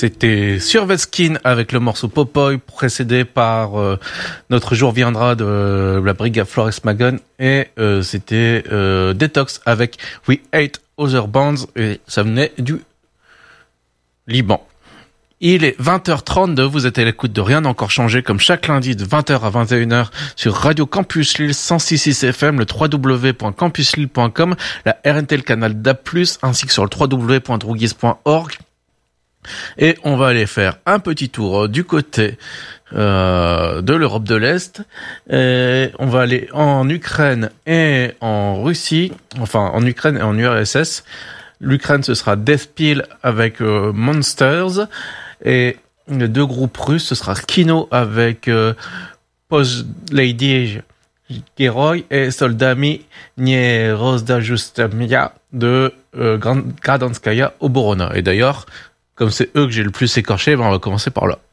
C'était Surveskin avec le morceau Popoy, précédé par Notre jour viendra de la brigade Flores Magon, et c'était Detox avec We Hate Other Bands, et ça venait du Liban. Il est 20h32, vous êtes à l'écoute de Rien n'a encore changé, comme chaque lundi de 20h à 21h sur Radio Campus Lille 106.6 FM, le www.campuslille.com, la RNT, le canal DAB+, ainsi que sur le www.drougis.org. Et on va aller faire un petit tour du côté de l'Europe de l'Est. Et on va aller en Ukraine et en Russie, enfin en Ukraine et en URSS. L'Ukraine, ce sera Deathpeel avec Monsters, et les deux groupes russes, ce sera Kino avec Lady Geroi et Soldami Nierozdajoustamia de Gradanskaya Oborona. Et d'ailleurs, comme c'est eux que j'ai le plus écorché, on va commencer par là.